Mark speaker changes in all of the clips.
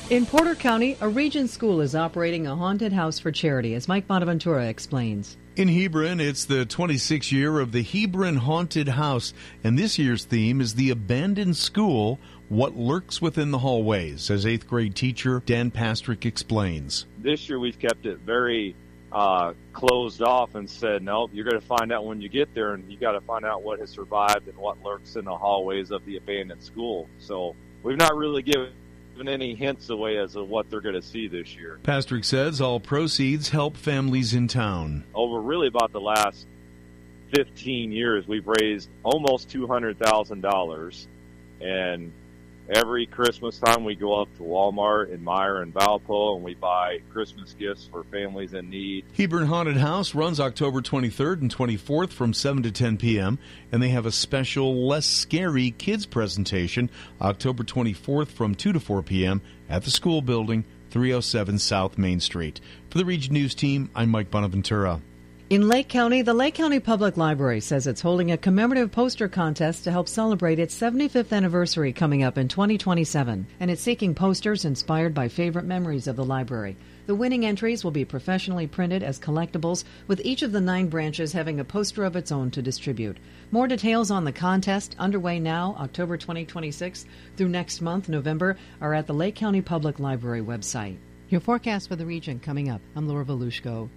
Speaker 1: In Porter County, a region school is operating a haunted house for charity, as Mike Bonaventura explains.
Speaker 2: In Hebron, it's the 26th year of the Hebron Haunted House, and this year's theme is the abandoned school, what lurks within the hallways, as 8th grade teacher Dan Pastrick explains.
Speaker 3: This year we've kept it very closed off and said, nope, you're going to find out when you get there, and you got to find out what has survived and what lurks in the hallways of the abandoned school. So we've not really given any hints away as to what they're going to see this year.
Speaker 2: Pastrick says all proceeds help families in town.
Speaker 3: Over really about the last 15 years, we've raised almost $200,000, and every Christmas time we go up to Walmart and Meijer and Valpo and we buy Christmas gifts for families in need.
Speaker 2: Hebron Haunted House runs October 23rd and 24th from 7 to 10 p.m. and they have a special Less Scary Kids presentation October 24th from 2 to 4 p.m. at the school building, 307 South Main Street. For the Region News team, I'm Mike Bonaventura.
Speaker 1: In Lake County, the Lake County Public Library says it's holding a commemorative poster contest to help celebrate its 75th anniversary coming up in 2027, and it's seeking posters inspired by favorite memories of the library. The winning entries will be professionally printed as collectibles, with each of the 9 branches having a poster of its own to distribute. More details on the contest, underway now, October 2026 through next month, November, are at the Lake County Public Library website. Your forecast for the region coming up. I'm Laura Volushko.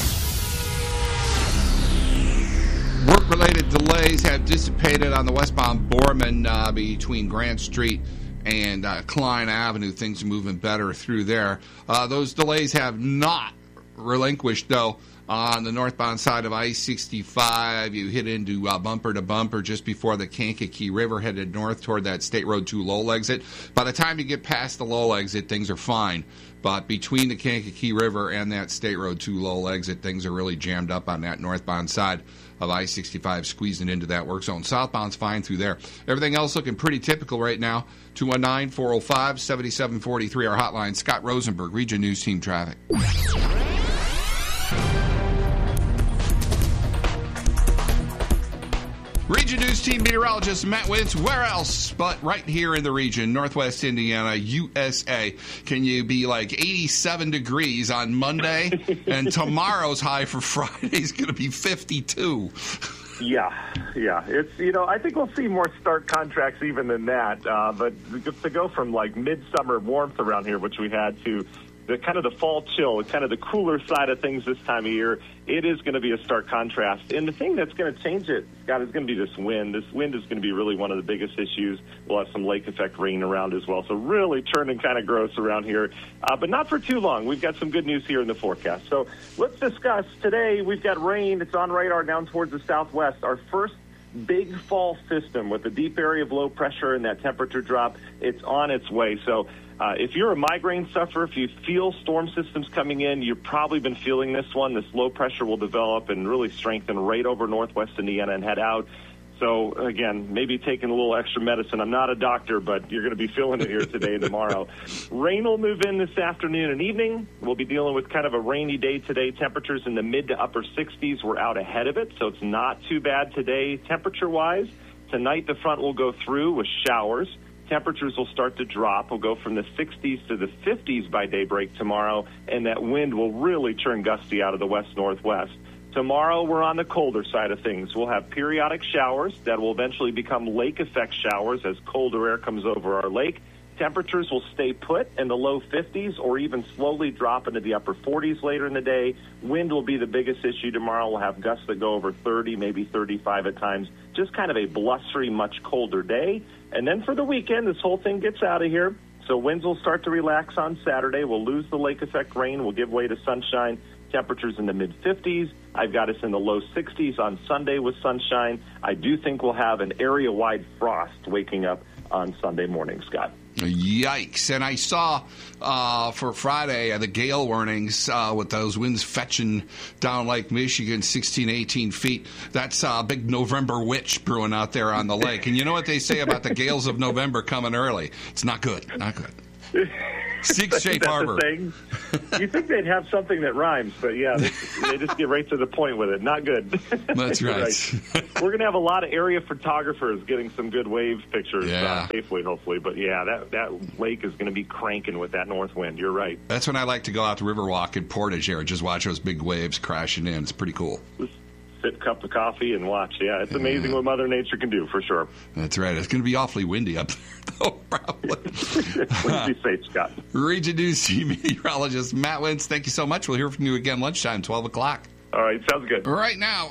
Speaker 4: Work-related delays have dissipated on the westbound Borman between Grant Street and Klein Avenue. Things are moving better through there. Those delays have not relinquished, though, on the northbound side of I-65. You hit into bumper to bumper just before the Kankakee River, headed north toward that State Road 2 Lowell exit. By the time you get past the Lowell exit, things are fine. But between the Kankakee River and that State Road 2 Lowell exit, things are really jammed up on that northbound side of I-65, squeezing into that work zone. Southbound's fine through there. Everything else looking pretty typical right now. 219-405-7743, our hotline. Scott Rosenberg, Region News Team Traffic. Region News Team meteorologist Matt Wentz. Where else but right here in the region, Northwest Indiana, USA. Can you be like 87 degrees on Monday? And tomorrow's high for Friday is going to be 52.
Speaker 5: Yeah. It's, I think we'll see more stark contracts even than that. But to go from like midsummer warmth around here, which we had, to the kind of the fall chill, kind of the cooler side of things this time of year, it is going to be a stark contrast. And the thing that's going to change it, Scott, is going to be this wind. This wind is going to be really one of the biggest issues. We'll have some lake effect rain around as well. So really turning kind of gross around here, but not for too long. We've got some good news here in the forecast. So let's discuss today. We've got rain. It's on radar down towards the southwest. Our first big fall system with a deep area of low pressure and that temperature drop, it's on its way. So if you're a migraine sufferer, if you feel storm systems coming in, you've probably been feeling this one. This low pressure will develop and really strengthen right over northwest Indiana and head out. So, again, maybe taking a little extra medicine. I'm not a doctor, but you're going to be feeling it here today and tomorrow. Rain will move in this afternoon and evening. We'll be dealing with kind of a rainy day today. Temperatures in the mid to upper 60s. We're out ahead of it, so it's not too bad today temperature-wise. Tonight, the front will go through with showers. Temperatures will start to drop. We'll go from the 60s to the 50s by daybreak tomorrow, and that wind will really turn gusty out of the west-northwest. Tomorrow, we're on the colder side of things. We'll have periodic showers that will eventually become lake effect showers as colder air comes over our lake. Temperatures will stay put in the low 50s or even slowly drop into the upper 40s later in the day. Wind will be the biggest issue tomorrow. We'll have gusts that go over 30, maybe 35 at times. Just kind of a blustery, much colder day. And then for the weekend, this whole thing gets out of here. So winds will start to relax on Saturday. We'll lose the lake effect rain. We'll give way to sunshine. Temperatures in the mid-50s. I've got us in the low 60s on Sunday with sunshine. I do think we'll have an area-wide frost waking up on Sunday morning, Scott.
Speaker 4: Yikes. And I saw for Friday the gale warnings with those winds fetching down Lake Michigan, 16, 18 feet. That's a big November witch brewing out there on the lake. And you know what they say about the gales of November coming early? It's not good. Not good. Six Shape Harbor.
Speaker 5: You think they'd have something that rhymes, but yeah, they just get right to the point with it. Not good.
Speaker 4: That's right.
Speaker 5: We're going to have a lot of area photographers getting some good wave pictures safely, hopefully. But yeah, that lake is going to be cranking with that north wind. You're right.
Speaker 4: That's when I like to go out to Riverwalk in Portage here and just watch those big waves crashing in. It's pretty cool.
Speaker 5: Just sit, cup of coffee, and watch. Yeah, it's amazing what Mother Nature can do, for sure.
Speaker 4: That's right. It's going to be awfully windy up there, though, probably.
Speaker 5: Please be safe, Scott.
Speaker 4: Region News meteorologist Matt Wentz, thank you so much. We'll hear from you again lunchtime, 12 o'clock.
Speaker 5: All right, sounds good.
Speaker 4: Right now,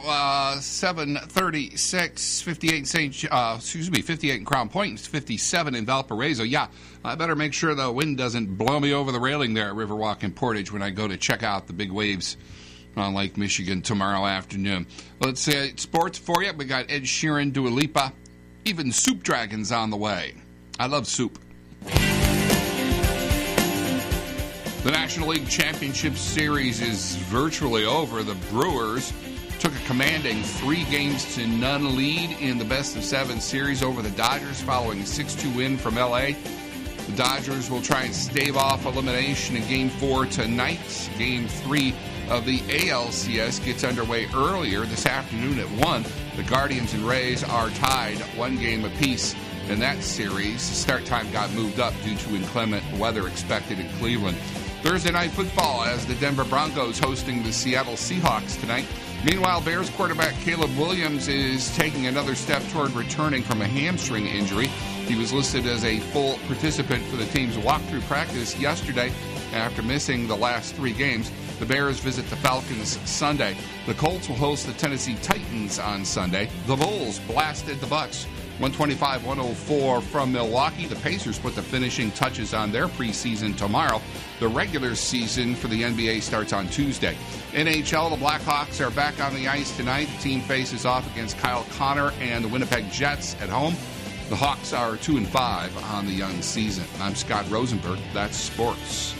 Speaker 4: 7:36, 58 in Crown Point, 57 in Valparaiso. Yeah, I better make sure the wind doesn't blow me over the railing there at Riverwalk and Portage when I go to check out the big waves on Lake Michigan tomorrow afternoon. Let's say sports for you. We got Ed Sheeran, Dua Lipa, even Soup Dragons on the way. I love soup. The National League Championship Series is virtually over. The Brewers took a commanding 3-0 lead in the best-of-7 series over the Dodgers following a 6-2 win from L.A. The Dodgers will try and stave off elimination in Game 4 tonight. Game 3 of the ALCS gets underway earlier this afternoon at 1. The Guardians and Rays are tied 1 game apiece in that series. The start time got moved up due to inclement weather expected in Cleveland. Thursday night football as the Denver Broncos hosting the Seattle Seahawks tonight. Meanwhile, Bears quarterback Caleb Williams is taking another step toward returning from a hamstring injury. He was listed as a full participant for the team's walkthrough practice yesterday after missing the last 3 games. The Bears visit the Falcons Sunday. The Colts will host the Tennessee Titans on Sunday. The Bulls blasted the Bucks 125-104 from Milwaukee. The Pacers put the finishing touches on their preseason tomorrow. The regular season for the NBA starts on Tuesday. NHL, the Blackhawks are back on the ice tonight. The team faces off against Kyle Connor and the Winnipeg Jets at home. The Hawks are 2-5 on the young season. I'm Scott Rosenberg. That's sports.